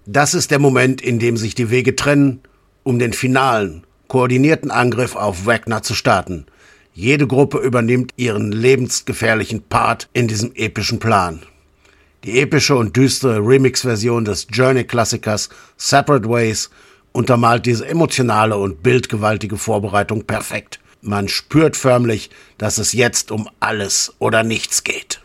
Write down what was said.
Das ist der Moment, in dem sich die Wege trennen, um den finalen, koordinierten Angriff auf Wagner zu starten. Jede Gruppe übernimmt ihren lebensgefährlichen Part in diesem epischen Plan. Die epische und düstere Remix-Version des Journey-Klassikers Separate Ways untermalt diese emotionale und bildgewaltige Vorbereitung perfekt. Man spürt förmlich, dass es jetzt um alles oder nichts geht.